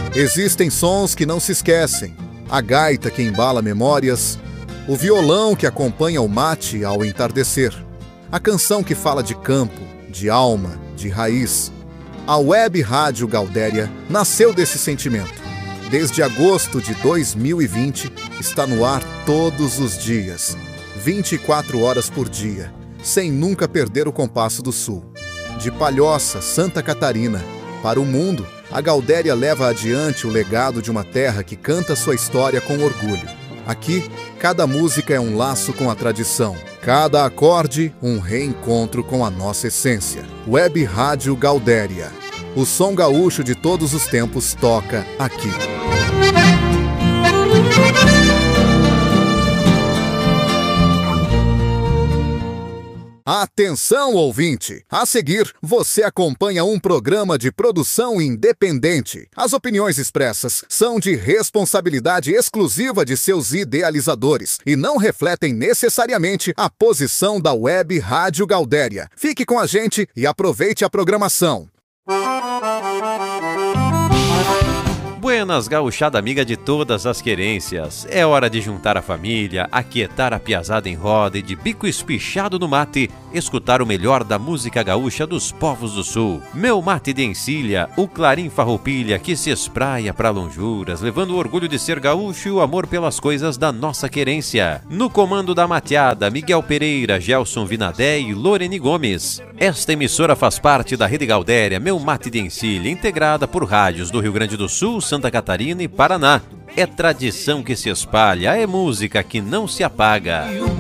Existem sons que não se esquecem, a gaita que embala memórias, o violão que acompanha o mate ao entardecer, a canção que fala de campo, de alma, de raiz. A Web Rádio Gaudéria nasceu desse sentimento. Desde agosto de 2020, está no ar todos os dias, 24 horas por dia, sem nunca perder o compasso do Sul. De Palhoça, Santa Catarina, para o mundo, a Gaudéria leva adiante o legado de uma terra que canta sua história com orgulho. Aqui, cada música é um laço com a tradição, cada acorde um reencontro com a nossa essência. Web Rádio Gaudéria. O som gaúcho de todos os tempos toca aqui. Atenção, ouvinte! A seguir, você acompanha um programa de produção independente. As opiniões expressas são de responsabilidade exclusiva de seus idealizadores e não refletem necessariamente a posição da Web Rádio Gaudéria. Fique com a gente e aproveite a programação. Buenas, gauchada amiga de todas as querências. É hora de juntar a família, aquietar a piazada em roda e de bico espichado no mate, escutar o melhor da música gaúcha dos povos do sul. Meu mate de encilha, o clarim farroupilha que se espraia pra lonjuras, levando o orgulho de ser gaúcho e o amor pelas coisas da nossa querência. No comando da mateada, Miguel Pereira, Gelson Vinadé e Lorene Gomes. Esta emissora faz parte da Rede Gaudéria, Meu Mate de Encilha, integrada por rádios do Rio Grande do Sul, Santa Catarina e Paraná. É tradição que se espalha, é música que não se apaga.